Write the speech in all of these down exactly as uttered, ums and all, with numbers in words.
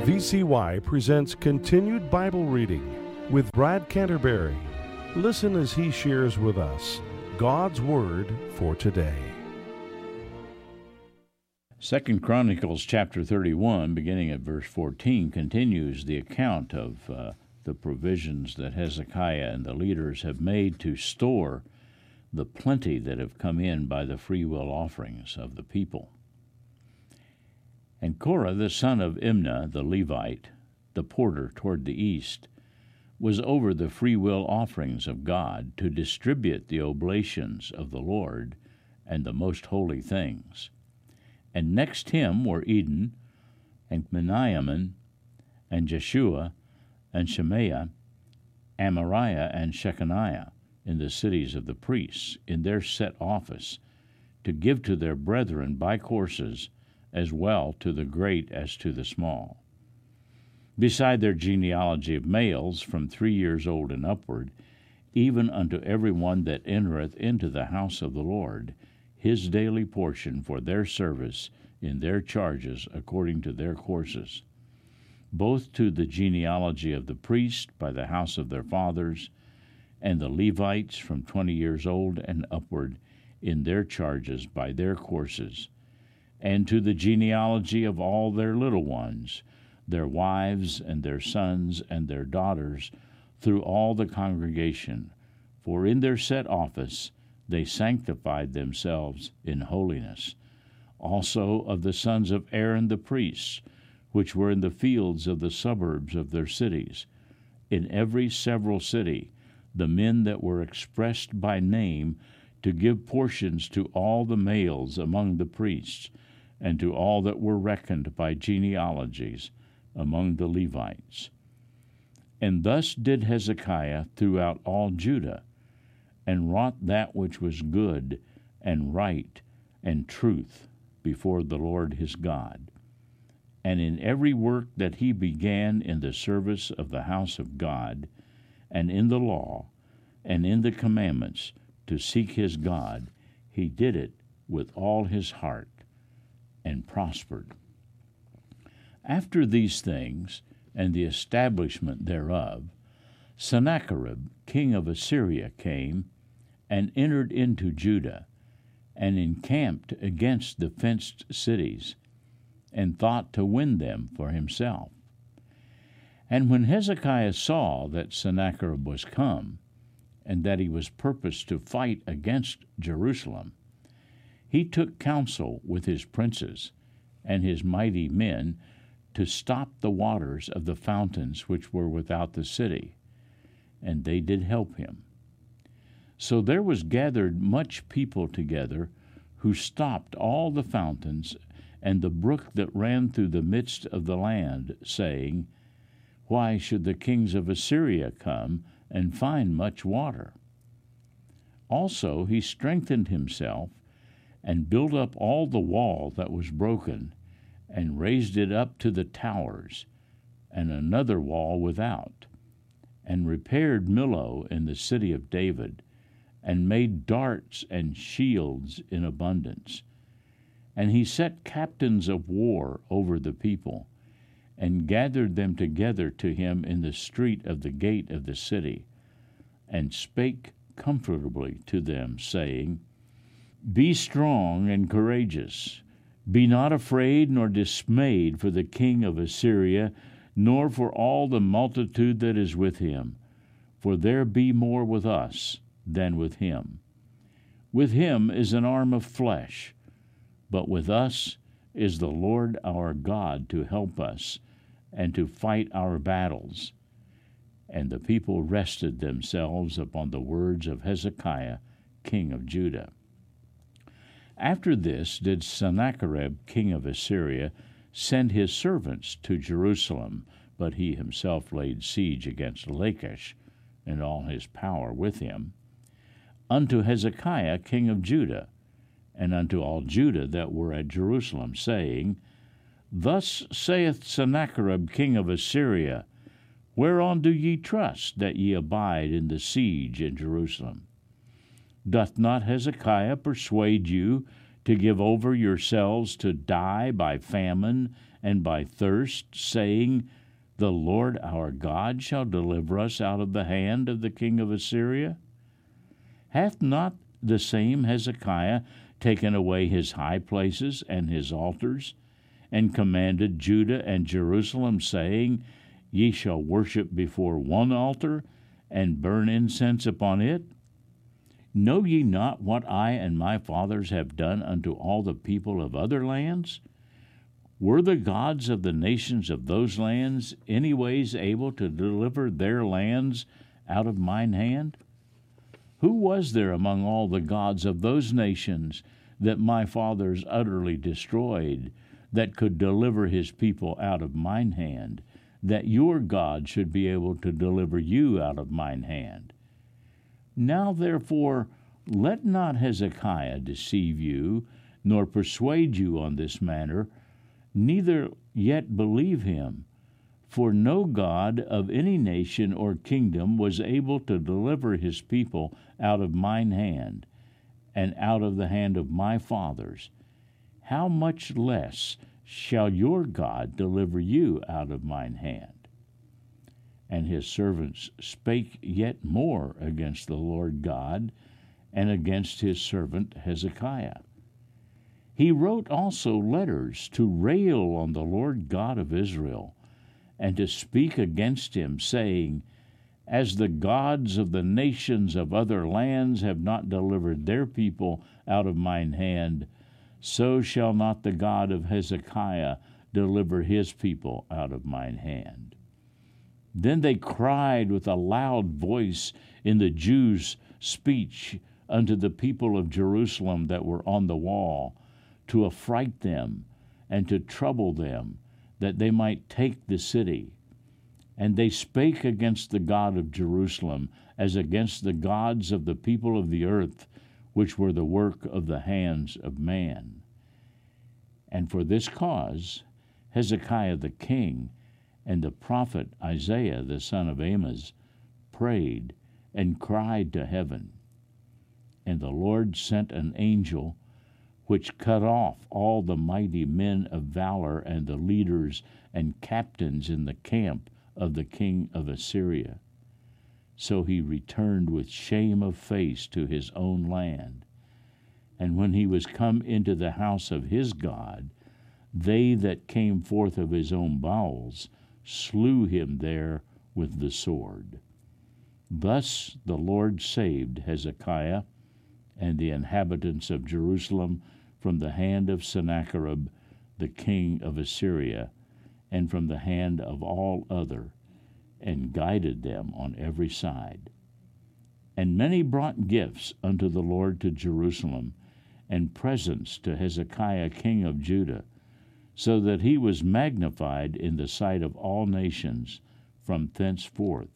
V C Y presents Continued Bible Reading with Brad Canterbury. Listen as he shares with us God's Word for today. Second Chronicles chapter thirty-one, beginning at verse fourteen, continues the account of uh, the provisions that Hezekiah and the leaders have made to store the plenty that have come in by the free will offerings of the people. And Korah, the son of Imnah, the Levite, the porter toward the east, was over the free will offerings of God to distribute the oblations of the Lord and the most holy things. And next him were Eden, and Meniamin, and Jeshua, and Shemaiah, Amariah, and Shechaniah, in the cities of the priests, in their set office, to give to their brethren by courses, as well to the great as to the small. Beside their genealogy of males from three years old and upward, even unto every one that entereth into the house of the Lord, his daily portion for their service in their charges according to their courses, both to the genealogy of the priests by the house of their fathers, and the Levites from twenty years old and upward in their charges by their courses, and to the genealogy of all their little ones, their wives and their sons and their daughters, through all the congregation. For in their set office they sanctified themselves in holiness. Also of the sons of Aaron the priests, which were in the fields of the suburbs of their cities, in every several city, the men that were expressed by name, to give portions to all the males among the priests, and to all that were reckoned by genealogies among the Levites. And thus did Hezekiah throughout all Judah, and wrought that which was good and right and truth before the Lord his God. And in every work that he began in the service of the house of God, and in the law, and in the commandments, to seek his God, he did it with all his heart, and prospered. After these things, and the establishment thereof, Sennacherib, king of Assyria, came, and entered into Judah, and encamped against the fenced cities, and thought to win them for himself. And when Hezekiah saw that Sennacherib was come, and that he was purposed to fight against Jerusalem, he took counsel with his princes and his mighty men to stop the waters of the fountains which were without the city, and they did help him. So there was gathered much people together, who stopped all the fountains and the brook that ran through the midst of the land, saying, Why should the kings of Assyria come and find much water? Also he strengthened himself, and built up all the wall that was broken, and raised it up to the towers, and another wall without, and repaired Millo in the city of David, and made darts and shields in abundance. And he set captains of war over the people, and gathered them together to him in the street of the gate of the city, and spake comfortably to them, saying, Be strong and courageous. Be not afraid nor dismayed for the king of Assyria, nor for all the multitude that is with him. For there be more with us than with him. With him is an arm of flesh, but with us is the Lord our God to help us, and to fight our battles. And the people rested themselves upon the words of Hezekiah, king of Judah. After this did Sennacherib, king of Assyria, send his servants to Jerusalem, but he himself laid siege against Lachish, and all his power with him, unto Hezekiah, king of Judah, and unto all Judah that were at Jerusalem, saying, Thus saith Sennacherib, king of Assyria, Whereon do ye trust, that ye abide in the siege in Jerusalem? Doth not Hezekiah persuade you to give over yourselves to die by famine and by thirst, saying, The Lord our God shall deliver us out of the hand of the king of Assyria? Hath not the same Hezekiah taken away his high places and his altars, and commanded Judah and Jerusalem, saying, Ye shall worship before one altar, and burn incense upon it? Know ye not what I and my fathers have done unto all the people of other lands? Were the gods of the nations of those lands any ways able to deliver their lands out of mine hand? Who was there among all the gods of those nations that my fathers utterly destroyed, that could deliver his people out of mine hand, that your God should be able to deliver you out of mine hand? Now therefore let not Hezekiah deceive you, nor persuade you on this matter, neither yet believe him. For no God of any nation or kingdom was able to deliver his people out of mine hand, and out of the hand of my fathers. How much less shall your God deliver you out of mine hand? And his servants spake yet more against the Lord God, and against his servant Hezekiah. He wrote also letters to rail on the Lord God of Israel, and to speak against him, saying, As the gods of the nations of other lands have not delivered their people out of mine hand, so shall not the God of Hezekiah deliver his people out of mine hand. Then they cried with a loud voice in the Jews' speech unto the people of Jerusalem that were on the wall, to affright them and to trouble them, that they might take the city. And they spake against the God of Jerusalem as against the gods of the people of the earth, which were the work of the hands of man. And for this cause Hezekiah the king and the prophet Isaiah the son of Amoz prayed and cried to heaven. And the Lord sent an angel, which cut off all the mighty men of valor and the leaders and captains in the camp of the king of Assyria. So he returned with shame of face to his own land. And when he was come into the house of his God, they that came forth of his own bowels slew him there with the sword. Thus the Lord saved Hezekiah and the inhabitants of Jerusalem from the hand of Sennacherib the king of Assyria, and from the hand of all other, and guided them on every side. And many brought gifts unto the Lord to Jerusalem, and presents to Hezekiah king of Judah, so that he was magnified in the sight of all nations from thenceforth.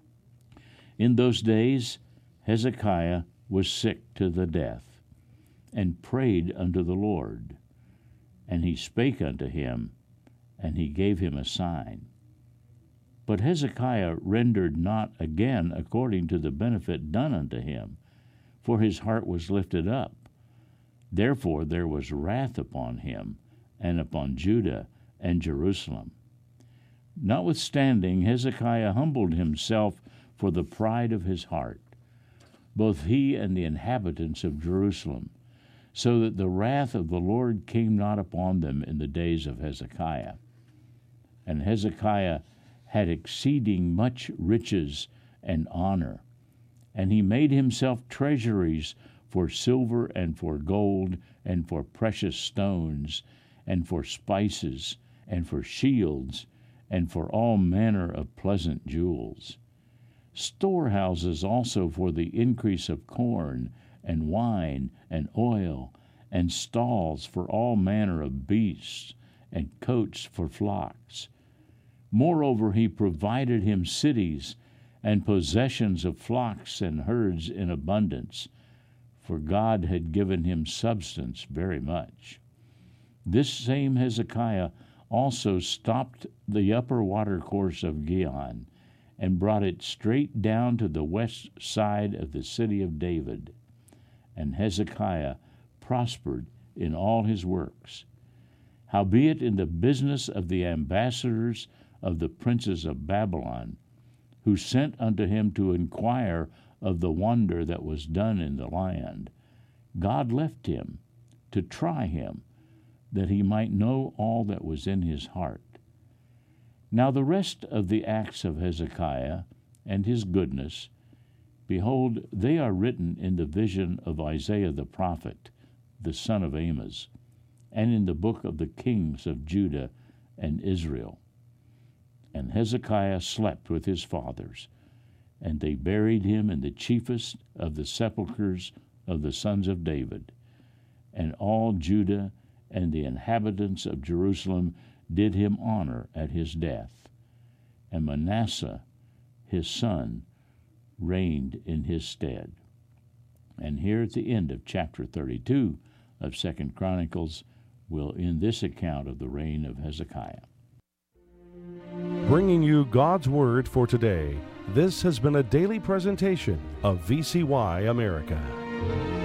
In those days Hezekiah was sick to the death, and prayed unto the Lord. And he spake unto him, and he gave him a sign. But Hezekiah rendered not again according to the benefit done unto him, for his heart was lifted up. Therefore there was wrath upon him, and upon Judah and Jerusalem. Notwithstanding, Hezekiah humbled himself for the pride of his heart, both he and the inhabitants of Jerusalem, so that the wrath of the Lord came not upon them in the days of Hezekiah. And Hezekiah had exceeding much riches and honor, and he made himself treasuries for silver and for gold and for precious stones and for spices and for shields and for all manner of pleasant jewels. Storehouses also for the increase of corn and wine and oil, and stalls for all manner of beasts, and coats for flocks. Moreover, he provided him cities and possessions of flocks and herds in abundance, for God had given him substance very much. This same Hezekiah also stopped the upper watercourse of Gihon, and brought it straight down to the west side of the city of David. And Hezekiah prospered in all his works. Howbeit in the business of the ambassadors of the princes of Babylon, who sent unto him to inquire of the wonder that was done in the land, God left him to try him, that he might know all that was in his heart. Now the rest of the acts of Hezekiah and his goodness, behold, they are written in the vision of Isaiah the prophet, the son of Amoz, and in the book of the kings of Judah and Israel. And Hezekiah slept with his fathers, and they buried him in the chiefest of the sepulchres of the sons of David. And all Judah and the inhabitants of Jerusalem did him honor at his death. And Manasseh, his son, reigned in his stead. And here at the end of chapter thirty-two of Second Chronicles, we'll end this account of the reign of Hezekiah. Bringing you God's Word for today, this has been a daily presentation of V C Y America.